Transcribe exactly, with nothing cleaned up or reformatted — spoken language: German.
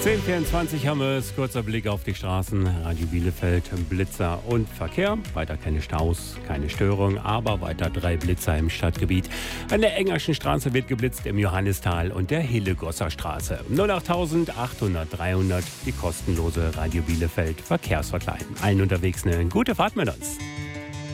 zehn Uhr vierundzwanzig haben wir es. Kurzer Blick auf die Straßen. Radio Bielefeld, Blitzer und Verkehr. Weiter keine Staus, keine Störung, aber weiter drei Blitzer im Stadtgebiet. An der Engerschen Straße wird geblitzt im Johannistal und der Hillegosser Straße. null acht achthundert dreihundert, die kostenlose Radio Bielefeld Verkehrsverkleiden. Allen unterwegs eine gute Fahrt mit uns.